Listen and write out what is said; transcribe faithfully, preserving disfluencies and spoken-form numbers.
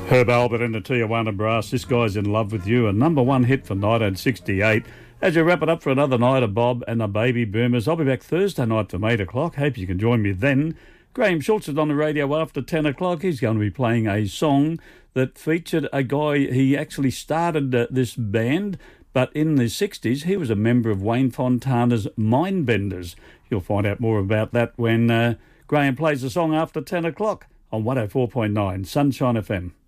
Herb Albert and the Tijuana Brass, This Guy's in Love with You, a number one hit for nineteen sixty-eight. As you wrap it up for another night of Bob and the Baby Boomers, I'll be back Thursday night from eight o'clock. Hope you can join me then. Graham Schultz is on the radio after ten o'clock. He's going to be playing a song that featured a guy, he actually started uh, this band, but in the sixties he was a member of Wayne Fontana's Mindbenders. You'll find out more about that when uh, Graham plays the song after ten o'clock on one oh four point nine Sunshine F M.